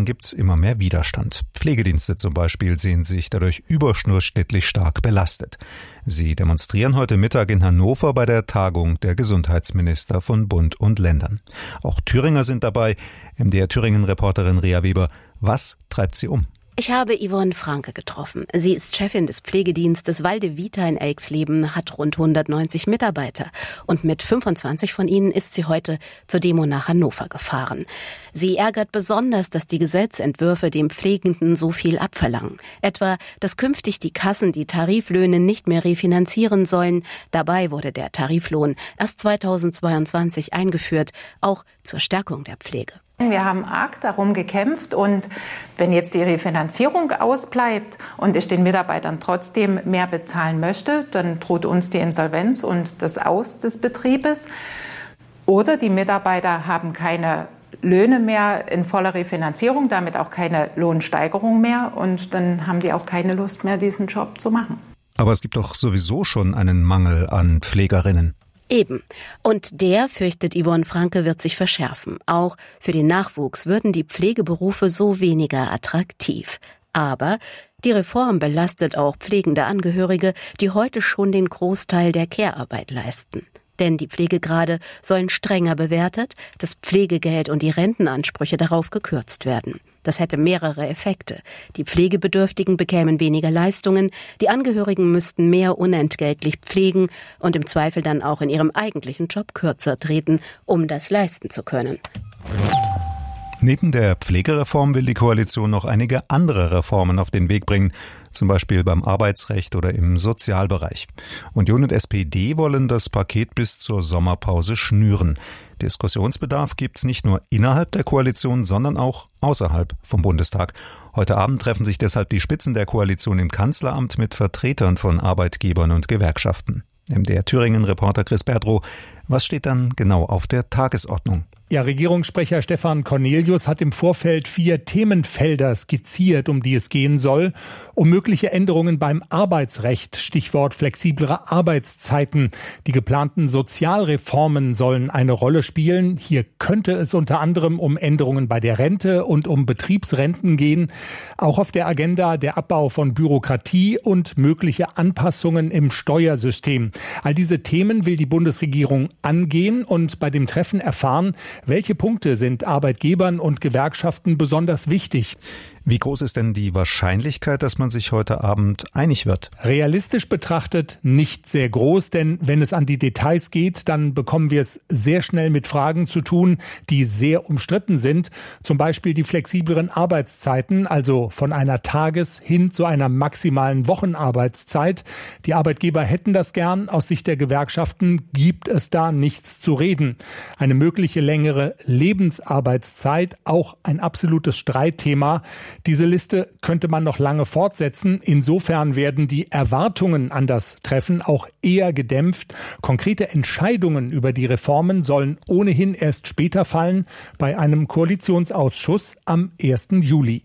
gibt's immer mehr Widerstand. Pflegedienste zum Beispiel sehen sich dadurch überdurchschnittlich stark belastet. Sie demonstrieren heute Mittag in Hannover bei der Tagung der Gesundheitsminister von Bund und Ländern. Auch Thüringer sind dabei. MDR-Thüringen-Reporterin Rea Weber, was treibt sie um? Ich habe Yvonne Franke getroffen. Sie ist Chefin des Pflegedienstes Walde Vita in Elxleben, hat rund 190 Mitarbeiter. Und mit 25 von ihnen ist sie heute zur Demo nach Hannover gefahren. Sie ärgert besonders, dass die Gesetzentwürfe dem Pflegenden so viel abverlangen. Etwa, dass künftig die Kassen die Tariflöhne nicht mehr refinanzieren sollen. Dabei wurde der Tariflohn erst 2022 eingeführt, auch zur Stärkung der Pflege. Wir haben arg darum gekämpft und wenn jetzt die Refinanzierung ausbleibt und ich den Mitarbeitern trotzdem mehr bezahlen möchte, dann droht uns die Insolvenz und das Aus des Betriebes. Oder die Mitarbeiter haben keine Löhne mehr in voller Refinanzierung, damit auch keine Lohnsteigerung mehr und dann haben die auch keine Lust mehr, diesen Job zu machen. Aber es gibt doch sowieso schon einen Mangel an Pflegerinnen. Eben. Und der, fürchtet Yvonne Franke, wird sich verschärfen. Auch für den Nachwuchs würden die Pflegeberufe so weniger attraktiv. Aber die Reform belastet auch pflegende Angehörige, die heute schon den Großteil der Care-Arbeit leisten. Denn die Pflegegrade sollen strenger bewertet, das Pflegegeld und die Rentenansprüche darauf gekürzt werden. Das hätte mehrere Effekte. Die Pflegebedürftigen bekämen weniger Leistungen, die Angehörigen müssten mehr unentgeltlich pflegen und im Zweifel dann auch in ihrem eigentlichen Job kürzer treten, um das leisten zu können. Neben der Pflegereform will die Koalition noch einige andere Reformen auf den Weg bringen, zum Beispiel beim Arbeitsrecht oder im Sozialbereich. Union und SPD wollen das Paket bis zur Sommerpause schnüren. Diskussionsbedarf gibt's nicht nur innerhalb der Koalition, sondern auch außerhalb vom Bundestag. Heute Abend treffen sich deshalb die Spitzen der Koalition im Kanzleramt mit Vertretern von Arbeitgebern und Gewerkschaften. MDR Thüringen-Reporter Chris Berdrow, was steht dann genau auf der Tagesordnung? Ja, Regierungssprecher Stefan Cornelius hat im Vorfeld 4 Themenfelder skizziert, um die es gehen soll. Um mögliche Änderungen beim Arbeitsrecht, Stichwort flexiblere Arbeitszeiten. Die geplanten Sozialreformen sollen eine Rolle spielen. Hier könnte es unter anderem um Änderungen bei der Rente und um Betriebsrenten gehen. Auch auf der Agenda der Abbau von Bürokratie und mögliche Anpassungen im Steuersystem. All diese Themen will die Bundesregierung angehen und bei dem Treffen erfahren, welche Punkte sind Arbeitgebern und Gewerkschaften besonders wichtig? Wie groß ist denn die Wahrscheinlichkeit, dass man sich heute Abend einig wird? Realistisch betrachtet nicht sehr groß, denn wenn es an die Details geht, dann bekommen wir es sehr schnell mit Fragen zu tun, die sehr umstritten sind. Zum Beispiel die flexibleren Arbeitszeiten, also von einer Tages- hin zu einer maximalen Wochenarbeitszeit. Die Arbeitgeber hätten das gern. Aus Sicht der Gewerkschaften gibt es da nichts zu reden. Eine mögliche längere Lebensarbeitszeit, auch ein absolutes Streitthema. Diese Liste könnte man noch lange fortsetzen. Insofern werden die Erwartungen an das Treffen auch eher gedämpft. Konkrete Entscheidungen über die Reformen sollen ohnehin erst später fallen, bei einem Koalitionsausschuss am 1. Juli.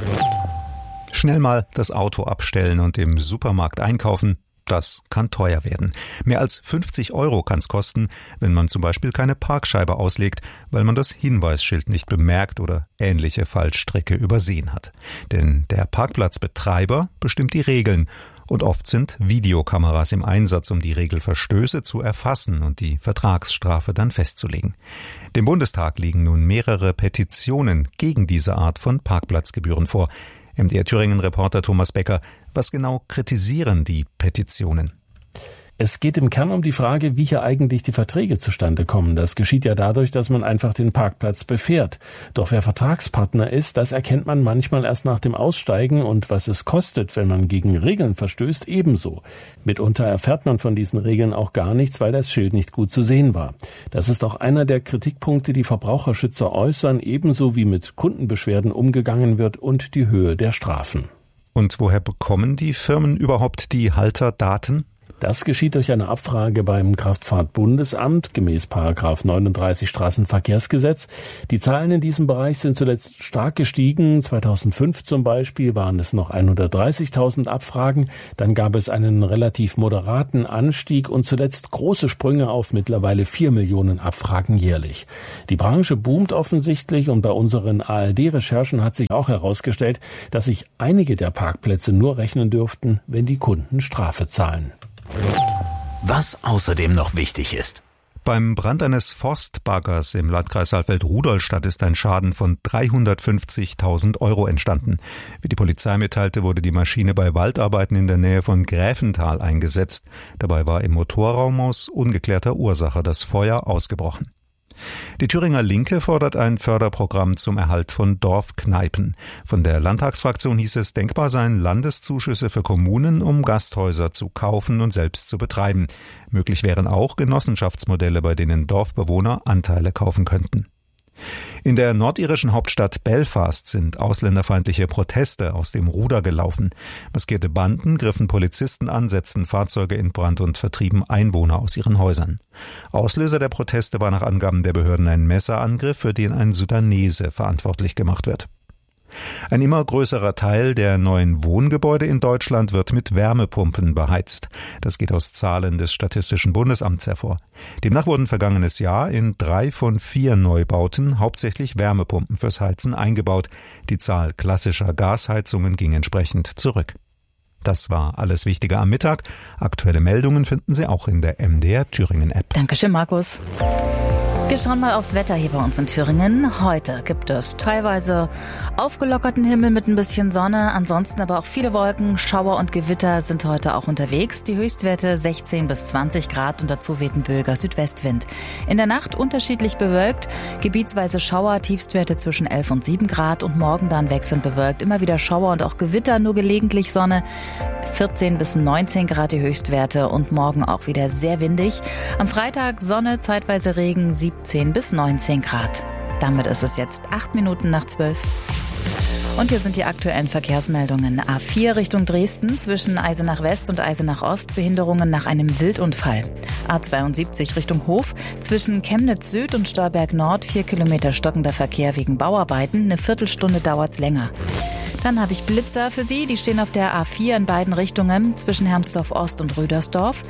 Schnell mal das Auto abstellen und im Supermarkt einkaufen. Das kann teuer werden. Mehr als 50 € kann es kosten, wenn man zum Beispiel keine Parkscheibe auslegt, weil man das Hinweisschild nicht bemerkt oder ähnliche Fallstricke übersehen hat. Denn der Parkplatzbetreiber bestimmt die Regeln und oft sind Videokameras im Einsatz, um die Regelverstöße zu erfassen und die Vertragsstrafe dann festzulegen. Dem Bundestag liegen nun mehrere Petitionen gegen diese Art von Parkplatzgebühren vor. MDR Thüringen-Reporter Thomas Becker, was genau kritisieren die Petitionen? Es geht im Kern um die Frage, wie hier eigentlich die Verträge zustande kommen. Das geschieht ja dadurch, dass man einfach den Parkplatz befährt. Doch wer Vertragspartner ist, das erkennt man manchmal erst nach dem Aussteigen und was es kostet, wenn man gegen Regeln verstößt, ebenso. Mitunter erfährt man von diesen Regeln auch gar nichts, weil das Schild nicht gut zu sehen war. Das ist auch einer der Kritikpunkte, die Verbraucherschützer äußern, ebenso wie mit Kundenbeschwerden umgegangen wird und die Höhe der Strafen. Und woher bekommen die Firmen überhaupt die Halterdaten? Das geschieht durch eine Abfrage beim Kraftfahrtbundesamt gemäß § 39 Straßenverkehrsgesetz. Die Zahlen in diesem Bereich sind zuletzt stark gestiegen. 2005 zum Beispiel waren es noch 130.000 Abfragen. Dann gab es einen relativ moderaten Anstieg und zuletzt große Sprünge auf mittlerweile 4 Millionen Abfragen jährlich. Die Branche boomt offensichtlich und bei unseren ARD-Recherchen hat sich auch herausgestellt, dass sich einige der Parkplätze nur rechnen dürften, wenn die Kunden Strafe zahlen. Was außerdem noch wichtig ist. Beim Brand eines Forstbaggers im Landkreis Saalfeld-Rudolstadt ist ein Schaden von 350.000 € entstanden. Wie die Polizei mitteilte, wurde die Maschine bei Waldarbeiten in der Nähe von Gräfenthal eingesetzt. Dabei war im Motorraum aus ungeklärter Ursache das Feuer ausgebrochen. Die Thüringer Linke fordert ein Förderprogramm zum Erhalt von Dorfkneipen. Von der Landtagsfraktion hieß es, denkbar seien Landeszuschüsse für Kommunen, um Gasthäuser zu kaufen und selbst zu betreiben. Möglich wären auch Genossenschaftsmodelle, bei denen Dorfbewohner Anteile kaufen könnten. In der nordirischen Hauptstadt Belfast sind ausländerfeindliche Proteste aus dem Ruder gelaufen. Maskierte Banden griffen Polizisten an, setzten Fahrzeuge in Brand und vertrieben Einwohner aus ihren Häusern. Auslöser der Proteste war nach Angaben der Behörden ein Messerangriff, für den ein Sudanese verantwortlich gemacht wird. Ein immer größerer Teil der neuen Wohngebäude in Deutschland wird mit Wärmepumpen beheizt. Das geht aus Zahlen des Statistischen Bundesamts hervor. Demnach wurden vergangenes Jahr in 3 von 4 Neubauten hauptsächlich Wärmepumpen fürs Heizen eingebaut. Die Zahl klassischer Gasheizungen ging entsprechend zurück. Das war alles Wichtige am Mittag. Aktuelle Meldungen finden Sie auch in der MDR Thüringen App. Dankeschön, Markus. Wir schauen mal aufs Wetter hier bei uns in Thüringen. Heute gibt es teilweise aufgelockerten Himmel mit ein bisschen Sonne, ansonsten aber auch viele Wolken. Schauer und Gewitter sind heute auch unterwegs. Die Höchstwerte 16 bis 20 Grad und dazu weht ein böiger Südwestwind. In der Nacht unterschiedlich bewölkt, gebietsweise Schauer, Tiefstwerte zwischen 11 und 7 Grad und morgen dann wechselnd bewölkt. Immer wieder Schauer und auch Gewitter, nur gelegentlich Sonne. 14 bis 19 Grad die Höchstwerte und morgen auch wieder sehr windig. Am Freitag Sonne, zeitweise Regen, 17 bis 19 Grad. Damit ist es jetzt 8 Minuten nach 12. Und hier sind die aktuellen Verkehrsmeldungen. A4 Richtung Dresden zwischen Eisenach West und Eisenach Ost, Behinderungen nach einem Wildunfall. A72 Richtung Hof zwischen Chemnitz Süd und Stolberg Nord, 4 Kilometer stockender Verkehr wegen Bauarbeiten. Eine Viertelstunde dauert's länger. Dann habe ich Blitzer für Sie, die stehen auf der A4 in beiden Richtungen zwischen Hermsdorf Ost und Rödersdorf,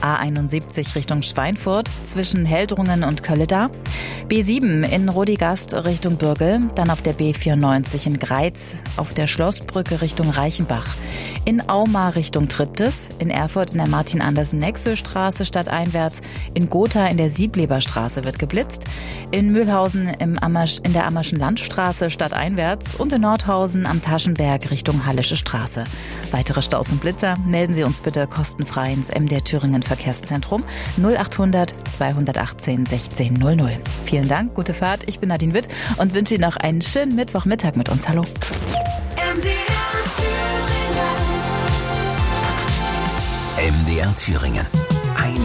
A71 Richtung Schweinfurt zwischen Heldrungen und Kölleda, B7 in Rodigast Richtung Bürgel, dann auf der B94 in Greiz, auf der Schlossbrücke Richtung Reichenbach, in Auma Richtung Triptis, in Erfurt in der Martin-Andersen-Nexö-Straße stadteinwärts, in Gotha in der Siebleberstraße wird geblitzt, in Mühlhausen in der Ammerschen Landstraße stadteinwärts und in Nordhausen am Taschenberg Richtung Hallische Straße. Weitere Staus und Blitzer melden Sie uns bitte kostenfrei ins MDR Thüringen Verkehrszentrum 0800 218 1600. Vielen Dank, gute Fahrt. Ich bin Nadine Witt und wünsche Ihnen noch einen schönen Mittwochmittag mit uns. Hallo. MDR Thüringen.